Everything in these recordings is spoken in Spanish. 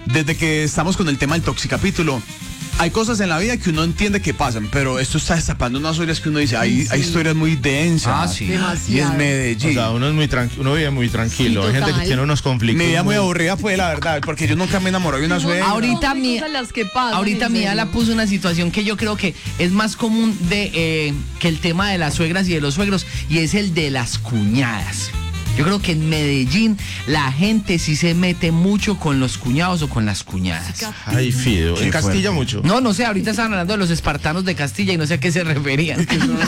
desde que estamos con el tema del toxicapítulo, hay cosas en la vida que uno entiende que pasan, pero esto está destapando unas historias que uno dice, hay historias muy densas. Ah, sí. Y es Medellín. O sea, uno es muy uno vive muy tranquilo. Sí, hay gente que tiene unos conflictos. Mi vida muy aburrida fue, la verdad, porque yo nunca me enamoré de una suegra. Ahorita mi Mía la puso una situación que yo creo que es más común de que el tema de las suegras y de los suegros, y es el de las cuñadas. Yo creo que en Medellín la gente sí se mete mucho con los cuñados o con las cuñadas. Ay, Fido. En Castilla mucho. No sé, ahorita estaban hablando de los espartanos de Castilla y no sé a qué se referían.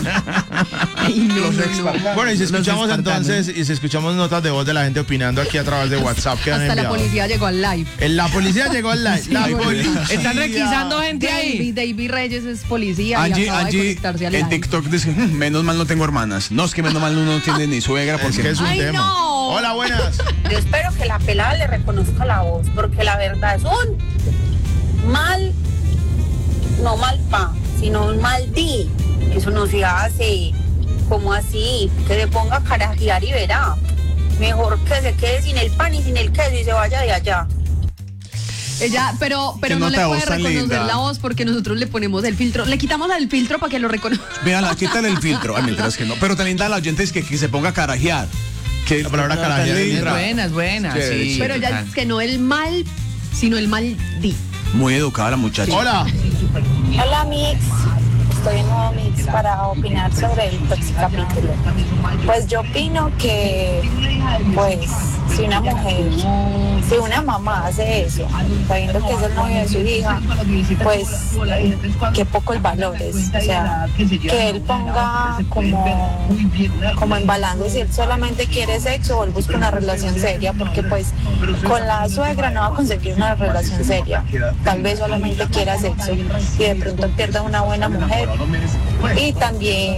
Bueno, y si escuchamos entonces, y si escuchamos notas de voz de la gente opinando aquí a través de WhatsApp que han Hasta la enviado. policía llegó al live. La policía llegó al live. La policía. Están requisando gente ahí. David Reyes es policía y acaba de Angie conectarse al en live. TikTok dice, menos mal no tengo hermanas. No, es que menos mal uno no tiene ni suegra Es porque que es un ¡Ay, tema. no! Hola, buenas. Yo espero que la pelada le reconozca la voz, porque la verdad es un mal, no mal pa, sino un mal di. Eso no se hace. ¿Cómo así? Que se ponga a carajear y verá. Mejor que se quede sin el pan y sin el queso y se vaya de allá. Ella, pero Qué no le nota de puede voz tan reconocer linda. la voz porque nosotros le ponemos el filtro. Le quitamos el filtro para que lo reconozca. Mírala, quítale el filtro. Ay, mientras que no. Pero tan linda la oyente es que se ponga a carajear. Que La palabra carajear es Es buena, Chévere, sí. Pero ya total. es que no el mal, sino el mal di. Muy educada la muchacha. Hola. Hola, Mix. Estoy en nuevo Mix para opinar sobre el toxicapítulo. Pues yo opino que, pues, si una mujer, si una mamá hace eso, sabiendo que es el novio de su hija, pues, que pocos valores. O sea, que él ponga como en balance si él solamente quiere sexo o él busca una relación seria, porque pues con la suegra no va a conseguir una relación seria. Tal vez solamente quiera sexo y de pronto pierda una buena mujer y también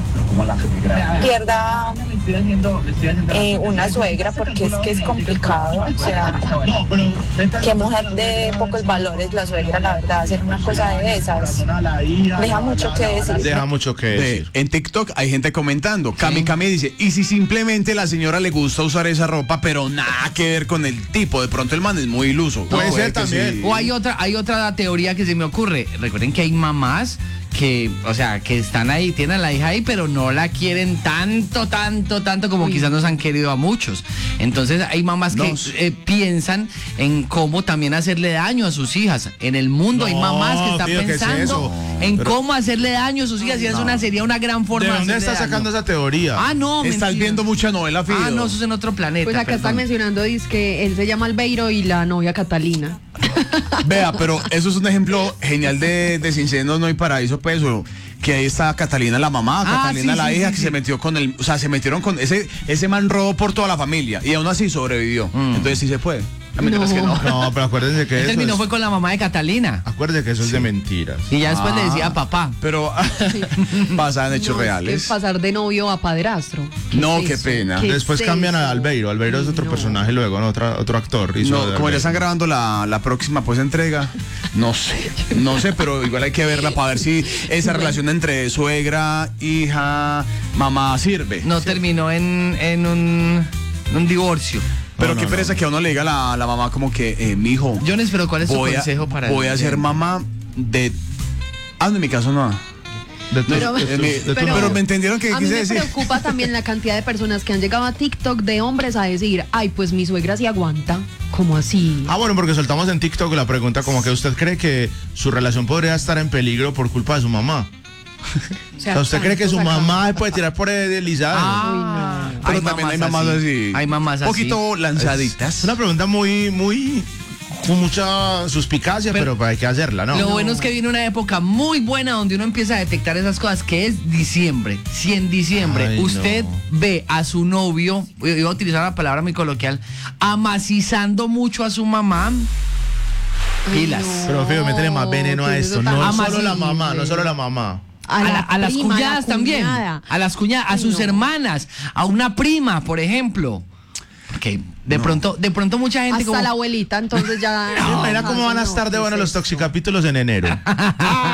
pierda una suegra, porque es que es complicado. O sea, que mujer de pocos valores la suegra, la verdad, hacer una cosa de esas deja mucho que decir. Deja mucho que decir. En TikTok hay gente comentando. Cami dice, y si simplemente la señora le gusta usar esa ropa, pero nada que ver con el tipo, de pronto el man es muy iluso. Puede ser que también. sí. O hay otra teoría que se me ocurre. Recuerden que hay mamás que, o sea, que están ahí, tienen a la hija ahí, pero no la quieren tanto como quizás nos han querido a muchos. Entonces hay mamás que piensan en cómo también hacerle daño a sus hijas. En el mundo hay mamás que están tío, ¿qué es pensando eso? en cómo hacerle daño a sus hijas, y eso sería una gran forma ¿De de dónde hacerle estás daño. sacando esa teoría? Ah, no, Estás mentira. viendo mucha novela, Fido. Ah, no, eso es en otro planeta. Pues acá están perdón. mencionando, dice que él se llama Albeiro y la novia Catalina. Vea, pero eso es un ejemplo genial de Sin Senos No Hay Paraíso, pues, que ahí está Catalina la mamá, Catalina sí, la sí, hija, sí, que sí. se metió con el, o sea, se metieron con ese man robó por toda la familia y aún así sobrevivió. Entonces sí se puede. A mí es que no. No, pero acuérdense que Él eso terminó es, fue con la mamá de Catalina. acuérdense que eso es de mentiras. Y ya después le decía papá. Pero basadas en hechos No, es reales. que pasar de novio a padrastro. No, es qué eso? pena. ¿Qué Después es cambian a eso? Albeiro. Albeiro es otro No. personaje luego, ¿no? Otro actor. hizo No, de como ya Albeiro. están grabando la próxima pues entrega, no sé, pero igual hay que verla para ver si esa relación entre suegra, hija, mamá sirve. No terminó en un divorcio. Pero No, qué no, pereza no. que a uno le diga la mamá como que, mijo, Jones, pero ¿cuál es su voy consejo para voy a ser mamá de... Ah, no, en mi caso no. De tus- Pero- de tus- de tus- pero me entendieron que A mí quise me decir. preocupa también la cantidad de personas que han llegado a TikTok de hombres a decir, ay, pues mi suegra sí aguanta. ¿Cómo así? Ah, bueno, porque soltamos en TikTok la pregunta como que usted cree que su relación podría estar en peligro por culpa de su mamá. O sea, ¿usted cree que su tantos acá. mamá se puede tirar por deslizada? Ah, Pero también hay mamás así. Hay mamás así. Un poquito lanzaditas. Es una pregunta muy con mucha suspicacia, pero hay que hacerla, ¿no? Lo bueno es que viene una época muy buena donde uno empieza a detectar esas cosas, que es diciembre. Si en diciembre Ay, usted no. ve a su novio, iba a utilizar una palabra muy coloquial, amacizando mucho a su mamá, pilas. Pero fíjate, métele más veneno a ¿qué es esto. eso tan No Ama- solo la sí, mamá, sí. no solo la mamá. A las prima, cuñadas la también. cuñada. A las cuñadas, a Ay, sus no. hermanas, a una prima, por ejemplo. Porque de pronto mucha gente Hasta como... la abuelita, entonces ya... Mira cómo van a estar de bueno los toxicapítulos en enero.